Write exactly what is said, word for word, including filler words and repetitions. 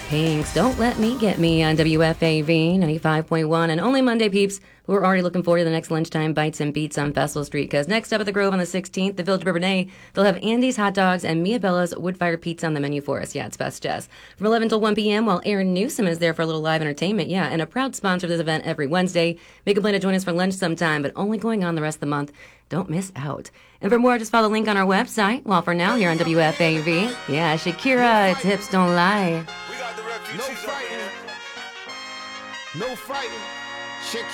Pinks, Don't Let Me Get Me on W F A V ninety-five point one. And only Monday, peeps, who are already looking forward to the next lunchtime bites and beats on Festival Street. Because next up at the Grove on the sixteenth, the Village of Bourbonnais, they'll have Andy's Hot Dogs and Mia Bella's Wood-Fired Pizza on the menu for us. Yeah, it's Best Jess. From eleven till one p.m., while Aaron Newsom is there for a little live entertainment. Yeah, and a proud sponsor of this event every Wednesday. Make a plan to join us for lunch sometime, but only going on the rest of the month. Don't miss out. And for more, just follow the link on our website. Well, for now, here on W F A V, yeah, Shakira, it's Hips Don't Lie. No fighting. No fighting.